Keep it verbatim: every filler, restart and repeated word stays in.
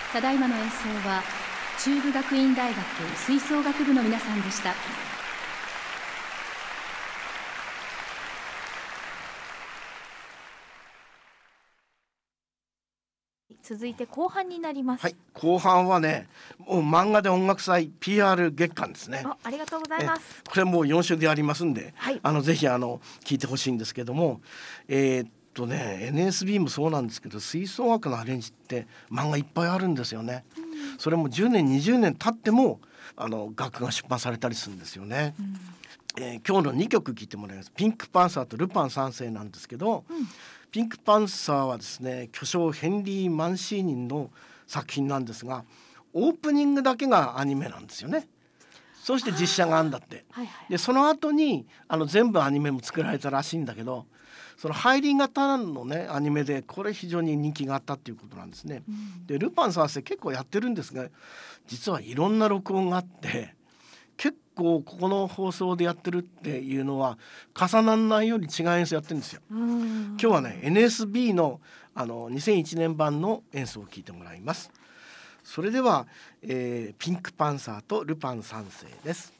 ただいまの演奏は中部学院大学吹奏楽部の皆さんでした。 続いて後半になります。 はい、後半はね、もう漫画で音楽祭 ピーアール 月間ですね。 あ, ありがとうございます。 これもうよん週でありますんで、 はい、 あのぜひあの聞いてほしいんですけども、えー、っとね エヌエスビー もそうなんですけど、吹奏楽のアレンジって漫画いっぱいあるんですよね、うん、それもじゅうねんにじゅうねん経ってもあの楽が出版されたりするんですよね、うん、えー、今日のにきょく聴いてもらいます。ピンクパンサーとルパン三世なんですけど、うん、ピンクパンサーはですね、巨匠ヘンリー・マンシーニンの作品なんですが、オープニングだけがアニメなんですよね。そして実写があるんだって、はいはい、でその後にあの全部アニメも作られたらしいんだけど、その入り型のねアニメでこれ非常に人気があったっていうことなんですね、うん、でルパン三世結構やってるんですが、実はいろんな録音があって、結構ここの放送でやってるっていうのは重ならないように違う演奏やってるんですよ。今日はね エヌエスビー の, あのにせんいちねん版の演奏を聴いてもらいます。それでは、えー、ピンクパンサーとルパン三世です。